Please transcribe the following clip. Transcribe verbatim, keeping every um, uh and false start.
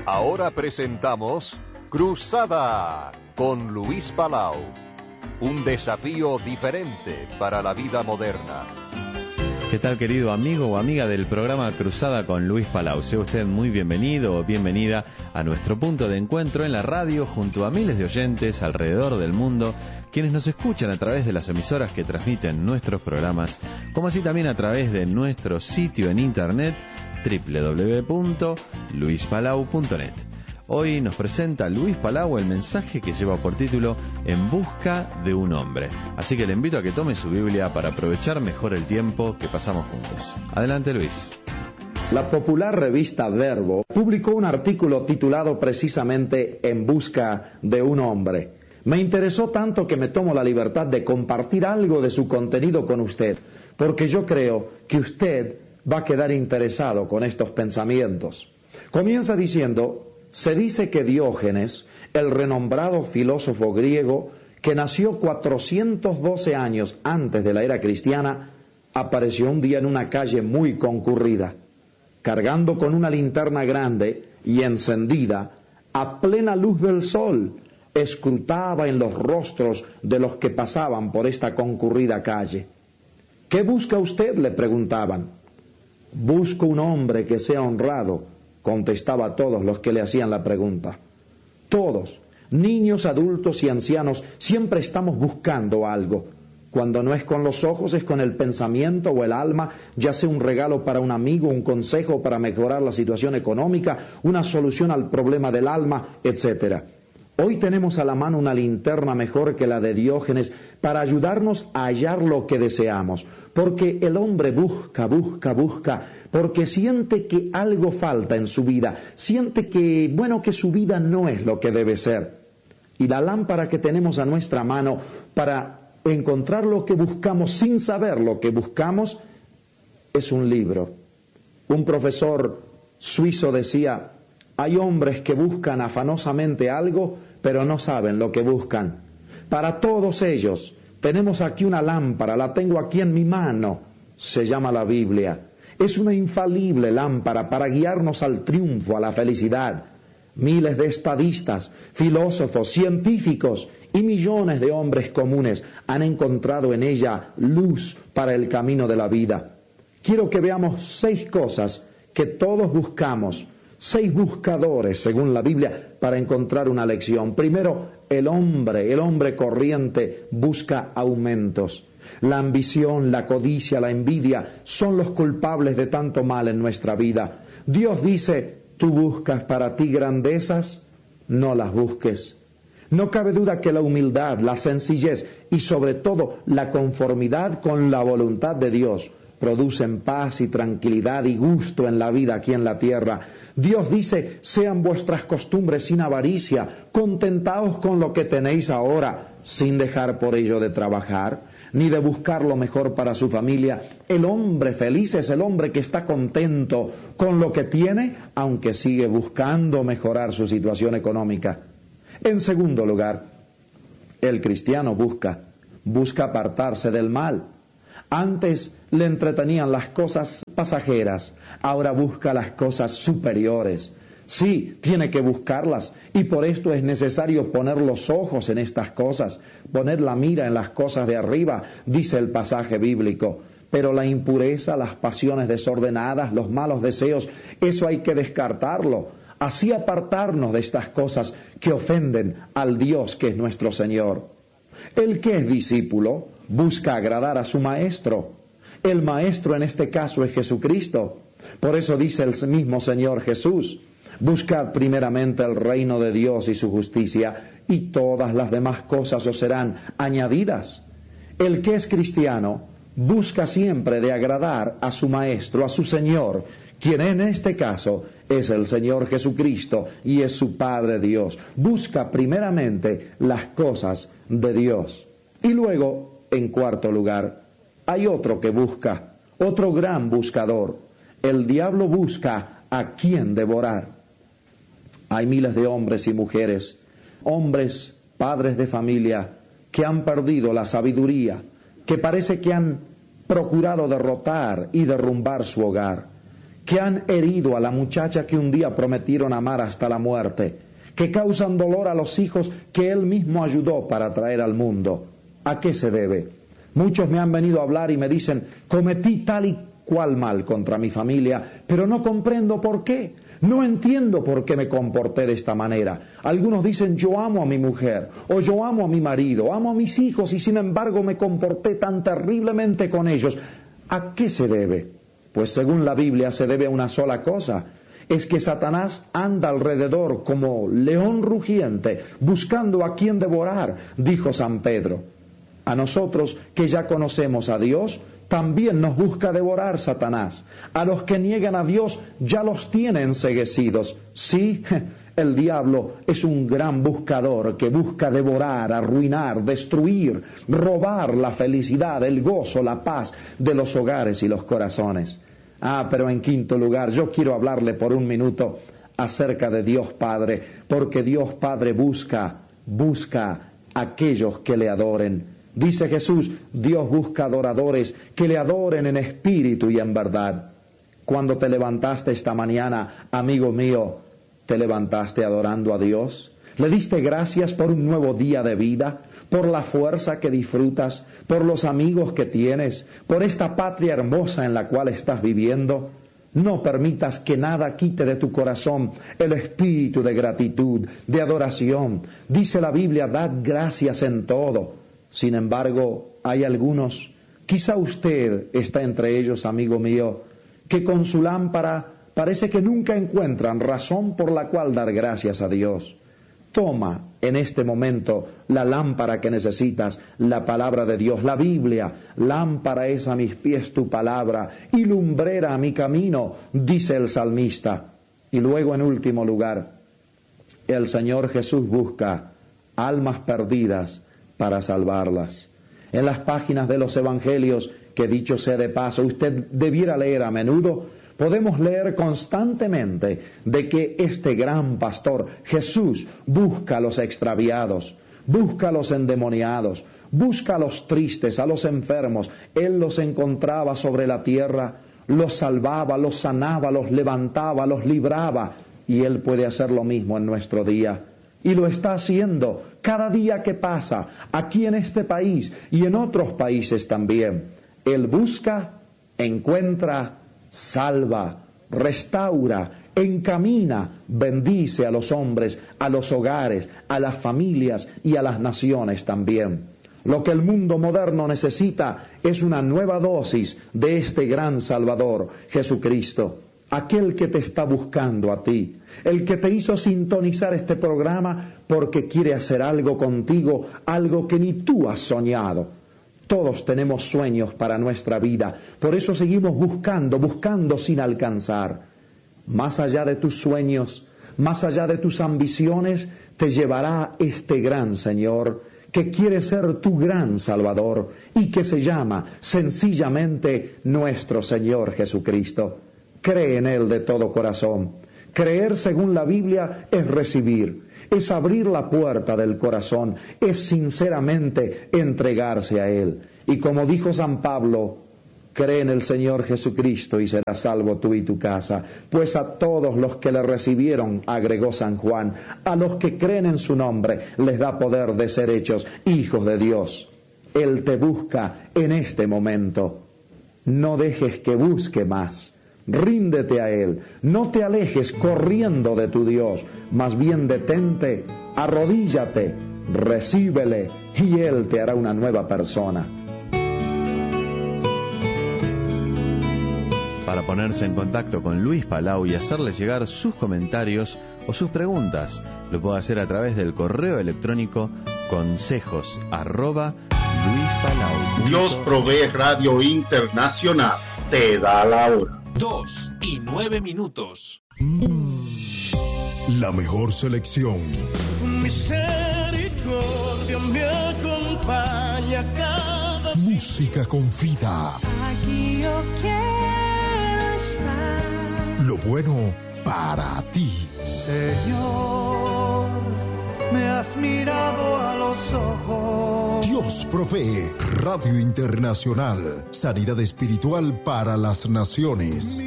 Ahora presentamos Cruzada con Luis Palau. Un desafío diferente para la vida moderna. ¿Qué tal, querido amigo o amiga del programa Cruzada con Luis Palau? Sea usted muy bienvenido o bienvenida a nuestro punto de encuentro en la radio junto a miles de oyentes alrededor del mundo, quienes nos escuchan a través de las emisoras que transmiten nuestros programas, como así también a través de nuestro sitio en internet doble u doble u doble u punto luis palau punto net. Hoy nos presenta Luis Palau el mensaje que lleva por título En busca de un hombre. Así que le invito a que tome su Biblia para aprovechar mejor el tiempo que pasamos juntos. Adelante, Luis. La popular revista Verbo publicó un artículo titulado precisamente En busca de un hombre. Me interesó tanto que me tomo la libertad de compartir algo de su contenido con usted, porque yo creo que usted va a quedar interesado con estos pensamientos. Comienza diciendo: se dice que Diógenes, el renombrado filósofo griego, que nació cuatrocientos doce años antes de la era cristiana, apareció un día en una calle muy concurrida, cargando con una linterna grande y encendida, a plena luz del sol, escrutaba en los rostros de los que pasaban por esta concurrida calle. ¿Qué busca usted?, le preguntaban. Busco un hombre que sea honrado, contestaba a todos los que le hacían la pregunta. Todos, niños, adultos y ancianos, siempre estamos buscando algo. Cuando no es con los ojos, es con el pensamiento o el alma, ya sea un regalo para un amigo, un consejo para mejorar la situación económica, una solución al problema del alma, etcétera. Hoy tenemos a la mano una linterna mejor que la de Diógenes para ayudarnos a hallar lo que deseamos, porque el hombre busca, busca, busca, porque siente que algo falta en su vida, siente que, bueno, que su vida no es lo que debe ser. Y la lámpara que tenemos a nuestra mano para encontrar lo que buscamos sin saber lo que buscamos es un libro. Un profesor suizo decía: hay hombres que buscan afanosamente algo, pero no saben lo que buscan. Para todos ellos, tenemos aquí una lámpara, la tengo aquí en mi mano, se llama la Biblia. Es una infalible lámpara para guiarnos al triunfo, a la felicidad. Miles de estadistas, filósofos, científicos y millones de hombres comunes han encontrado en ella luz para el camino de la vida. Quiero que veamos seis cosas que todos buscamos, seis buscadores, según la Biblia, para encontrar una lección. Primero, el hombre, el hombre corriente busca aumentos. La ambición, la codicia, la envidia son los culpables de tanto mal en nuestra vida. Dios dice: ¿tú buscas para ti grandezas? No las busques. No cabe duda que la humildad, la sencillez y sobre todo la conformidad con la voluntad de Dios producen paz y tranquilidad y gusto en la vida aquí en la tierra. Dios dice: sean vuestras costumbres sin avaricia, contentaos con lo que tenéis ahora, sin dejar por ello de trabajar, ni de buscar lo mejor para su familia. El hombre feliz es el hombre que está contento con lo que tiene, aunque sigue buscando mejorar su situación económica. En segundo lugar, el cristiano busca, busca apartarse del mal. Antes le entretenían las cosas pasajeras, ahora busca las cosas superiores. Sí, tiene que buscarlas, y por esto es necesario poner los ojos en estas cosas, poner la mira en las cosas de arriba, dice el pasaje bíblico. Pero la impureza, las pasiones desordenadas, los malos deseos, eso hay que descartarlo. Así apartarnos de estas cosas que ofenden al Dios que es nuestro Señor. El que es discípulo busca agradar a su maestro. El maestro en este caso es Jesucristo. Por eso dice el mismo Señor Jesús: buscad primeramente el reino de Dios y su justicia, y todas las demás cosas os serán añadidas. El que es cristiano busca siempre de agradar a su maestro, a su Señor, quien en este caso es el Señor Jesucristo y es su Padre Dios. Busca primeramente las cosas de Dios. Y luego, en cuarto lugar, hay otro que busca, otro gran buscador. El diablo busca a quien devorar. Hay miles de hombres y mujeres, hombres, padres de familia, que han perdido la sabiduría, que parece que han procurado derrotar y derrumbar su hogar, que han herido a la muchacha que un día prometieron amar hasta la muerte, que causan dolor a los hijos que Él mismo ayudó para traer al mundo. ¿A qué se debe? Muchos me han venido a hablar y me dicen, cometí tal y cual mal contra mi familia, pero no comprendo por qué. No entiendo por qué me comporté de esta manera. Algunos dicen, yo amo a mi mujer, o yo amo a mi marido, amo a mis hijos, y sin embargo me comporté tan terriblemente con ellos. ¿A qué se debe? Pues según la Biblia se debe a una sola cosa. Es que Satanás anda alrededor como león rugiente, buscando a quien devorar, dijo San Pedro. A nosotros que ya conocemos a Dios, también nos busca devorar Satanás. A los que niegan a Dios ya los tiene enceguecidos. Sí, el diablo es un gran buscador que busca devorar, arruinar, destruir, robar la felicidad, el gozo, la paz de los hogares y los corazones. Ah, pero en quinto lugar, yo quiero hablarle por un minuto acerca de Dios Padre, porque Dios Padre busca, busca a aquellos que le adoren. Dice Jesús, Dios busca adoradores que le adoren en espíritu y en verdad. Cuando te levantaste esta mañana, amigo mío, ¿te levantaste adorando a Dios? ¿Le diste gracias por un nuevo día de vida? ¿Por la fuerza que disfrutas? ¿Por los amigos que tienes? ¿Por esta patria hermosa en la cual estás viviendo? No permitas que nada quite de tu corazón el espíritu de gratitud, de adoración. Dice la Biblia, dad gracias en todo. Sin embargo, hay algunos, quizá usted está entre ellos, amigo mío, que con su lámpara parece que nunca encuentran razón por la cual dar gracias a Dios. Toma en este momento la lámpara que necesitas, la palabra de Dios, la Biblia. Lámpara es a mis pies tu palabra y lumbrera a mi camino, dice el salmista. Y luego, en último lugar, el Señor Jesús busca almas perdidas para salvarlas. En las páginas de los evangelios, que dicho sea de paso, usted debiera leer a menudo, podemos leer constantemente de que este gran pastor, Jesús, busca a los extraviados, busca a los endemoniados, busca a los tristes, a los enfermos. Él los encontraba sobre la tierra, los salvaba, los sanaba, los levantaba, los libraba, y Él puede hacer lo mismo en nuestro día. Y lo está haciendo cada día que pasa, aquí en este país y en otros países también. Él busca, encuentra, salva, restaura, encamina, bendice a los hombres, a los hogares, a las familias y a las naciones también. Lo que el mundo moderno necesita es una nueva dosis de este gran Salvador, Jesucristo. Aquel que te está buscando a ti, el que te hizo sintonizar este programa porque quiere hacer algo contigo, algo que ni tú has soñado. Todos tenemos sueños para nuestra vida, por eso seguimos buscando, buscando sin alcanzar. Más allá de tus sueños, más allá de tus ambiciones, te llevará este gran Señor que quiere ser tu gran Salvador y que se llama sencillamente nuestro Señor Jesucristo. Cree en Él de todo corazón. Creer, según la Biblia, es recibir, es abrir la puerta del corazón, es sinceramente entregarse a Él. Y como dijo San Pablo, cree en el Señor Jesucristo y serás salvo tú y tu casa. Pues a todos los que le recibieron, agregó San Juan, a los que creen en su nombre, les da poder de ser hechos hijos de Dios. Él te busca en este momento. No dejes que busque más. Ríndete a Él, no te alejes corriendo de tu Dios, más bien detente, arrodíllate, recíbele y Él te hará una nueva persona. Para ponerse en contacto con Luis Palau y hacerle llegar sus comentarios o sus preguntas, lo puede hacer a través del correo electrónico consejos arroba luispalau. Dios provee Radio Internacional. Te da la hora. Dos y nueve minutos. La mejor selección. Misericordia me acompaña cada día. Música con vida. Aquí yo quiero estar. Lo bueno para ti. Señor, me has mirado a los ojos. Dios provee. Radio Internacional. Sanidad espiritual para las naciones.